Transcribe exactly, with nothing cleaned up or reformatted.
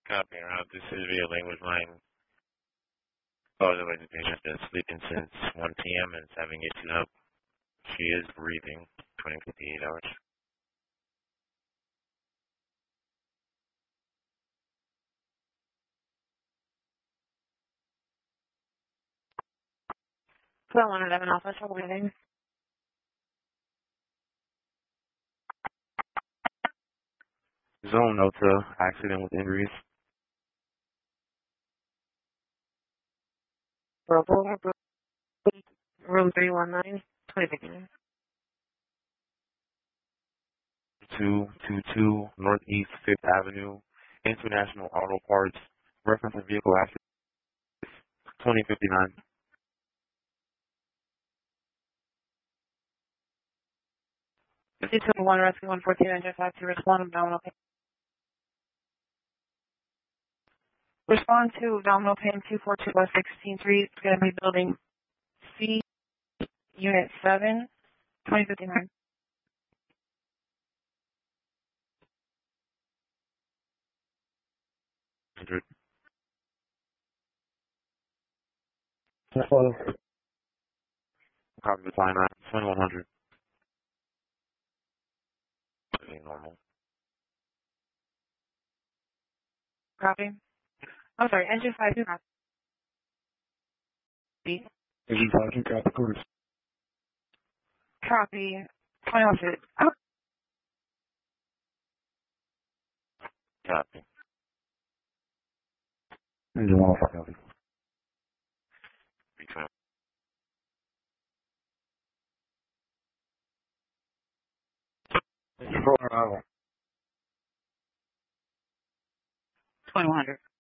Copy route. This is via language line. Oh, the way the patient has been sleeping since one p m and is having issues up. She is breathing. twenty to fifty-eight hours. twelve eleven office, I'm waiting. Zone Nota, accident with injuries. Bravo, room three one nine, twenty fifty-nine. two two two Northeast fifth Avenue, International Auto Parts, reference and vehicle accident, twenty fifty-nine. fifty-two one rescue one fourteen, engine five to respond abdominal pain. Respond to abdominal pain two four two West sixteen Street. It's going to be building C, unit seven, twenty fifty-nine. Hundred. Copy the time nine, twenty-one hundred. Normal. Copy. I'm sorry, engine five two. Copy. Engine five two, copy course. Copy. twenty-one hundred. Oh. Copy. Engine one five, copy. Between. twenty-one hundred.